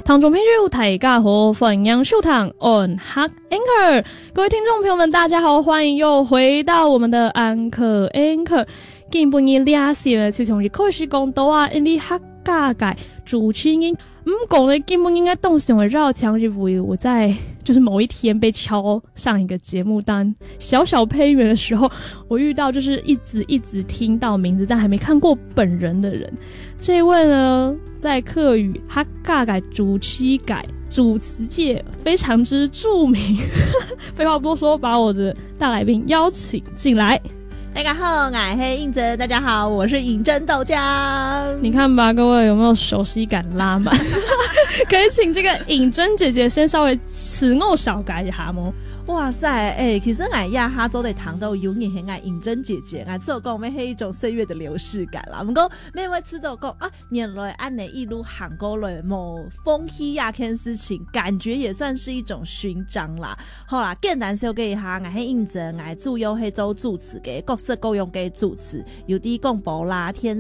聽眾朋友大家好，歡迎收聽 On Hak Anchor。各位聽眾朋友們，大家好，歡迎又回到我們的安可 Anchor。今晡日倆時就從日開始講到啊，因為客家嘅主持人講咧，今晡應該動上的繞牆日為我在就是某一天被敲上一個節目單小小配員的時候，我遇到就是一直聽到名字但還沒看過本人的人。這位呢，在客語客家嘅主持界非常之著名。廢話不多說，把我的大來賓邀請進來。 大家好，我是應真。大家好，我是尹真豆漿。 你看吧，各位有沒有熟悉感拉滿？可以請這個尹真姐姐先稍微詞我小改一下嗎？ 哇塞，其實我亞哈做的糖豆有年係尹真姐姐，我做講咩係一種歲月的流逝感啦。不過每位知道講啊，年來按你一路行過來，某風氣呀，件事情，感覺也算是一種勳章啦。好啦，簡單小給一下，我係尹真，我主要係做主持嘅，各式各樣嘅主持，有啲廣播啦、天